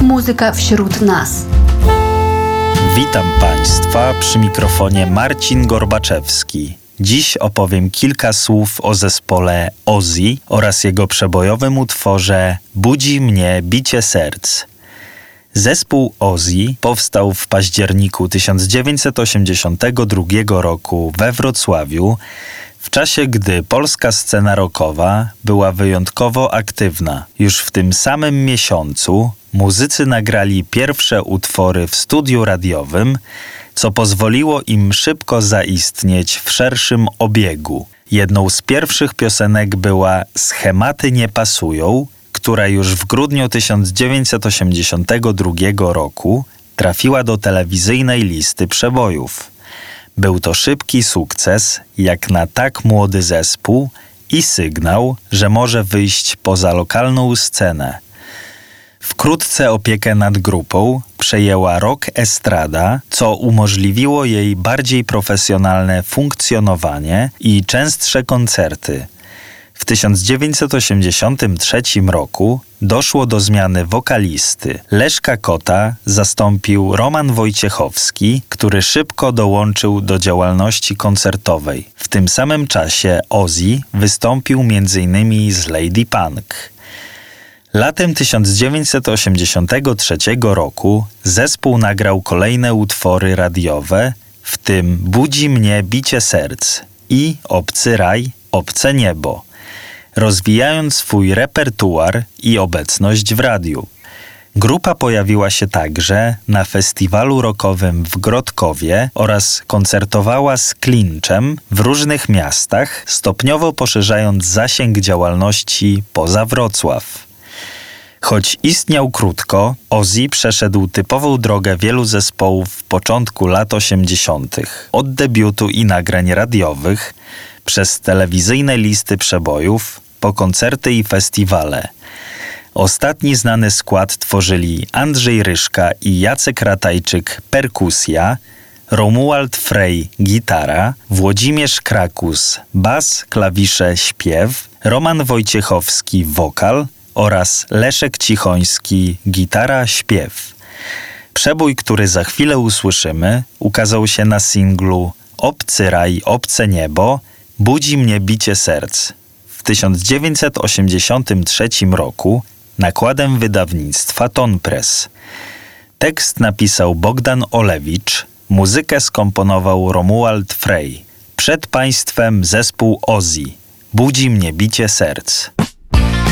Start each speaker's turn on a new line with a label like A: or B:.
A: muzyka wśród nas.
B: Witam Państwa, przy mikrofonie Marcin Gorbaczewski. Dziś opowiem kilka słów o zespole Ozzy oraz jego przebojowym utworze Budzi mnie bicie serc. Zespół Ozzy powstał w październiku 1982 roku we Wrocławiu, w czasie gdy polska scena rockowa była wyjątkowo aktywna. Już w tym samym miesiącu muzycy nagrali pierwsze utwory w studiu radiowym, co pozwoliło im szybko zaistnieć w szerszym obiegu. Jedną z pierwszych piosenek była Schematy nie pasują, która już w grudniu 1982 roku trafiła do telewizyjnej listy przebojów. Był to szybki sukces, jak na tak młody zespół, i sygnał, że może wyjść poza lokalną scenę. Wkrótce opiekę nad grupą przejęła Rock Estrada, co umożliwiło jej bardziej profesjonalne funkcjonowanie i częstsze koncerty. W 1983 roku doszło do zmiany wokalisty. Leszka Kota zastąpił Roman Wojciechowski, który szybko dołączył do działalności koncertowej. W tym samym czasie Ozzy wystąpił m.in. z Lady Punk. Latem 1983 roku zespół nagrał kolejne utwory radiowe, w tym Budzi mnie bicie serc i Obcy raj, obce niebo, rozwijając swój repertuar i obecność w radiu. Grupa pojawiła się także na festiwalu rockowym w Grodkowie oraz koncertowała z Klinczem w różnych miastach, stopniowo poszerzając zasięg działalności poza Wrocław. Choć istniał krótko, Ozzy przeszedł typową drogę wielu zespołów w początku lat 80. Od debiutu i nagrań radiowych, przez telewizyjne listy przebojów, po koncerty i festiwale. Ostatni znany skład tworzyli Andrzej Ryszka i Jacek Ratajczyk – perkusja, Romuald Frey – gitara, Włodzimierz Krakus – bas, klawisze, śpiew, Roman Wojciechowski – wokal oraz Leszek Cichoński – gitara, śpiew. Przebój, który za chwilę usłyszymy, ukazał się na singlu Obcy raj, obce niebo, Budzi mnie bicie serc w 1983 roku nakładem wydawnictwa Ton Press. Tekst napisał Bogdan Olewicz, muzykę skomponował Romuald Frey. Przed Państwem zespół Ozzy. Budzi mnie bicie serc.